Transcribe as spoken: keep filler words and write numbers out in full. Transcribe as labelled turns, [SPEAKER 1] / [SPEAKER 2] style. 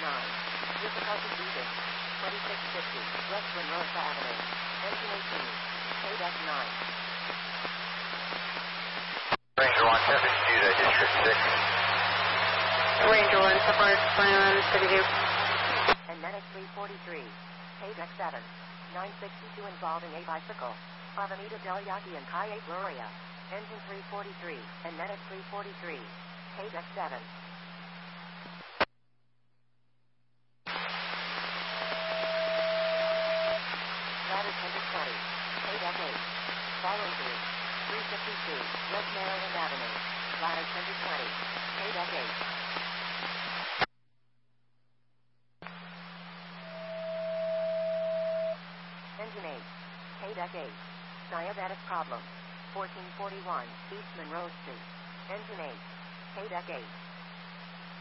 [SPEAKER 1] nine. Difficulty breathing. twenty-six fifty. West Monroe Avenue. Engine eighteen. K-Deck nine.
[SPEAKER 2] Ranger one, Traffic Judah, District six.
[SPEAKER 3] Ranger one, support plan, city view.
[SPEAKER 1] And Medic three forty-three. K-Deck seven. nine sixty-two involving a bicycle. Avenida Del Yaqui and Calle Gloria. Engine three forty-three. And Medic three forty-three. K-Deck seven. Ladder tender twenty. K-Deck eight. Follow through. three fifty-two. West Maryland Avenue. Ladder tender twenty. K-Deck eight. Engine eight. K-Deck eight. Diabetic problem. fourteen forty-one. East Monroe Street. Engine eight. K-Deck eight.